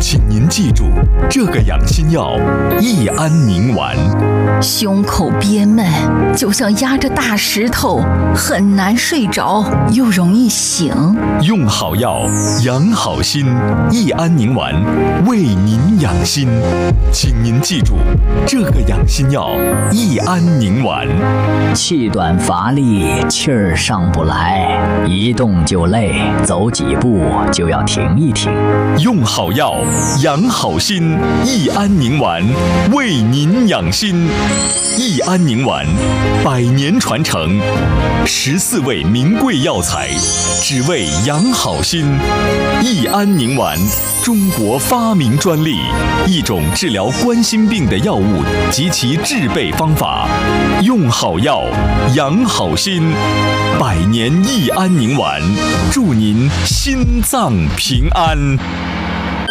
请您记住，这个养心药益安宁丸。 胸口憋闷，就像压着大石头，很难睡着，又容易醒。 用好药，养好心，益安宁丸为您养心。请您记住，这个养心药益安宁丸。 气短乏力，气儿上不来，一动就累，走几步就要停一停。 用好药，养好心，益安宁丸为您养心。益安宁丸100年传承，14味名贵药材，只为养好心。益安宁丸，中国发明专利，一种治疗冠心病的药物及其制备方法。用好药，养好心，100年益安宁丸，祝您心脏平安。